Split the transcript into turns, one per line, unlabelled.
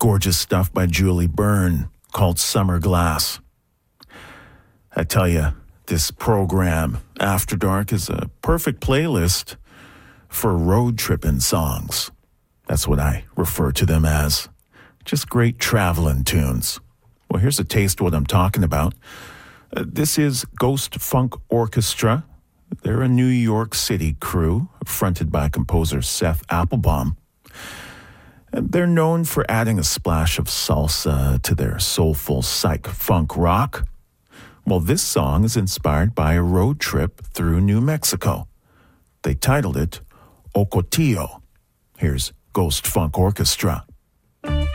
Gorgeous stuff by Julie Byrne called Summer Glass. I tell you, this program, After Dark, is a perfect playlist for road tripping songs. That's what I refer to them as. Just great traveling tunes. Well, here's a taste of what I'm talking about. This is Ghost Funk Orchestra. They're a New York City crew fronted by composer Seth Applebaum. And they're known for adding a splash of salsa to their soulful psych funk rock. Well, this song is inspired by a road trip through New Mexico. They titled it Ocotillo. Here's Ghost Funk Orchestra.